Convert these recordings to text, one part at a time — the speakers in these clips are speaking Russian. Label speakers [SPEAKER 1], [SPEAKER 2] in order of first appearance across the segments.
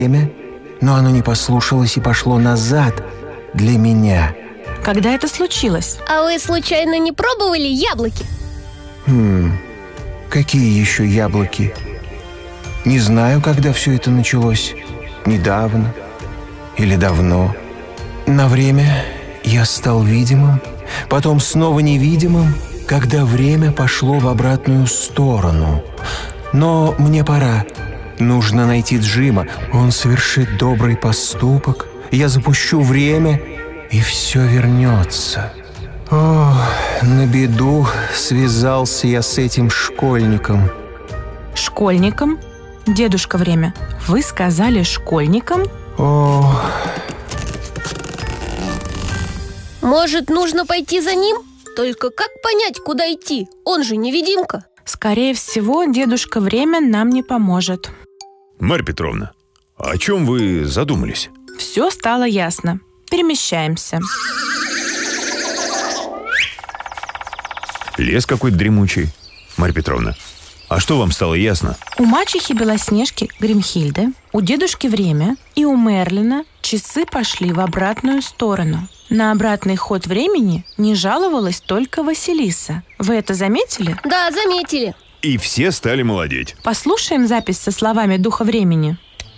[SPEAKER 1] время, но оно не послушалось и пошло назад для меня.
[SPEAKER 2] Когда это случилось?
[SPEAKER 3] А вы случайно не пробовали яблоки?
[SPEAKER 1] Какие еще яблоки? Не знаю, когда все это началось. Недавно или давно. На время я стал видимым, потом снова невидимым, когда время пошло в обратную сторону. Но мне пора. Нужно найти Джима. Он совершит добрый поступок. Я запущу время, и все вернется. На беду связался я с этим школьником.
[SPEAKER 2] Школьником? Дедушка Время, вы сказали школьником?
[SPEAKER 3] Может, нужно пойти за ним? Только как понять, куда идти? Он же невидимка.
[SPEAKER 2] Скорее всего, дедушка Время нам не поможет.
[SPEAKER 4] Марья Петровна, о чем вы задумались?
[SPEAKER 2] Все стало ясно. Перемещаемся.
[SPEAKER 4] Лес какой-то дремучий. Марья Петровна, а что вам стало ясно?
[SPEAKER 2] У мачехи Белоснежки Гримхильды, у дедушки Время и у Мерлина часы пошли в обратную сторону. На обратный ход времени не жаловалась только Василиса. Вы это заметили?
[SPEAKER 3] Да, заметили.
[SPEAKER 4] И все стали молодеть.
[SPEAKER 2] Послушаем запись со словами Духа Времени.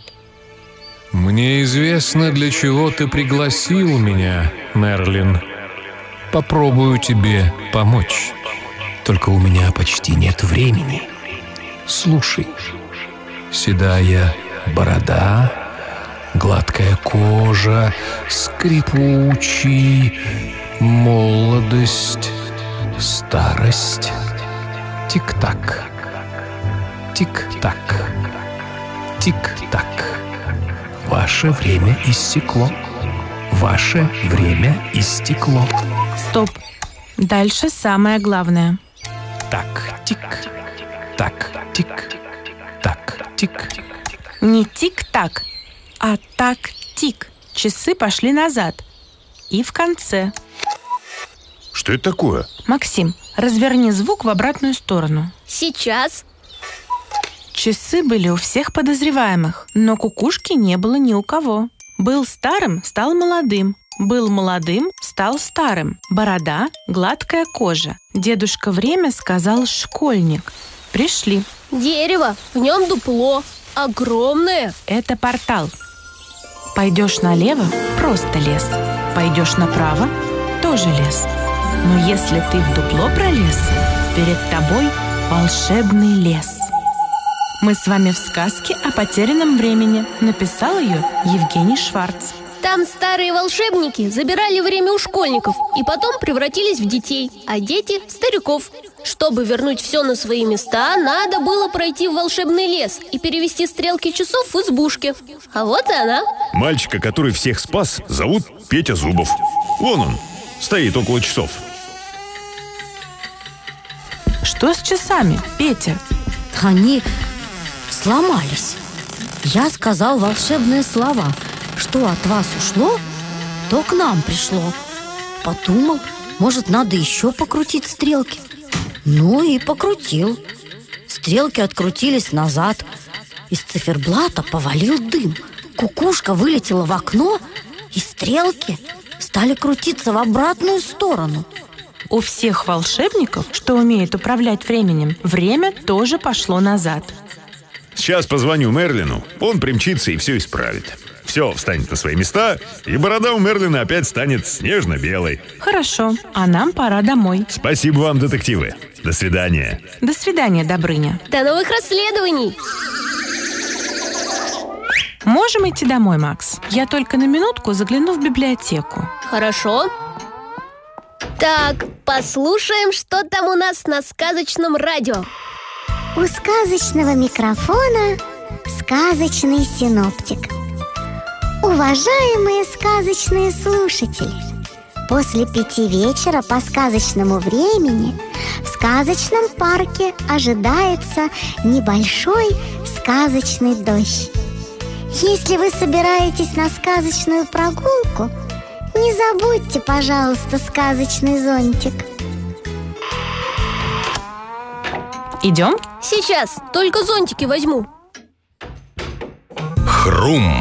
[SPEAKER 5] Мне известно, для чего ты пригласил меня, Мерлин. Попробую тебе помочь. Только у меня почти нет времени. Слушай. Седая борода, гладкая кожа, скрипучий, молодость, старость. Тик-так, тик-так, тик-так. Ваше время истекло. Ваше время истекло.
[SPEAKER 2] Стоп. Дальше самое главное.
[SPEAKER 5] Так, тик, так, тик, так, тик.
[SPEAKER 2] Не тик-так, а так-тик. Часы пошли назад. И в конце.
[SPEAKER 4] Что это такое?
[SPEAKER 2] Максим, разверни звук в обратную сторону.
[SPEAKER 3] Сейчас.
[SPEAKER 2] Часы были у всех подозреваемых, но кукушки не было ни у кого. Был старым, стал молодым. Был молодым, стал старым. Борода, гладкая кожа. Дедушка Время сказал школьник. Пришли.
[SPEAKER 3] Дерево, в нем дупло. Огромное.
[SPEAKER 2] Это портал. Пойдешь налево – просто лес. Пойдешь направо – тоже лес. Но если ты в дупло пролез, перед тобой волшебный лес. Мы с вами в сказке о потерянном времени. Написал ее Евгений Шварц.
[SPEAKER 3] Там старые волшебники забирали время у школьников и потом превратились в детей, а дети – в стариков. Чтобы вернуть все на свои места, надо было пройти в волшебный лес и перевести стрелки часов в избушке. А вот и она.
[SPEAKER 4] Мальчика, который всех спас, зовут Петя Зубов. Вон он, стоит около часов.
[SPEAKER 2] Что с часами, Петя?
[SPEAKER 6] Они сломались. Я сказал волшебные слова. Что от вас ушло, то к нам пришло. Подумал, может, надо еще покрутить стрелки. Ну и покрутил. Стрелки открутились назад. Из циферблата повалил дым. Кукушка вылетела в окно, и стрелки стали крутиться в обратную сторону.
[SPEAKER 2] У всех волшебников, что умеют управлять временем, время тоже пошло назад.
[SPEAKER 4] Сейчас позвоню Мерлину, он примчится и все исправит. Все встанет на свои места, и борода у Мерлина опять станет снежно-белой.
[SPEAKER 2] Хорошо, а нам пора домой.
[SPEAKER 4] Спасибо вам, детективы. До свидания.
[SPEAKER 2] До свидания, Добрыня.
[SPEAKER 3] До новых расследований.
[SPEAKER 2] Можем идти домой, Макс? Я только на минутку загляну в библиотеку.
[SPEAKER 3] Хорошо. Так, послушаем, что там у нас на сказочном радио.
[SPEAKER 7] У сказочного микрофона сказочный синоптик. Уважаемые сказочные слушатели, после 5 вечера по сказочному времени в сказочном парке ожидается небольшой сказочный дождь. Если вы собираетесь на сказочную прогулку, не забудьте, пожалуйста, сказочный зонтик.
[SPEAKER 2] Идем?
[SPEAKER 3] Сейчас, только зонтики возьму.
[SPEAKER 8] Хрум.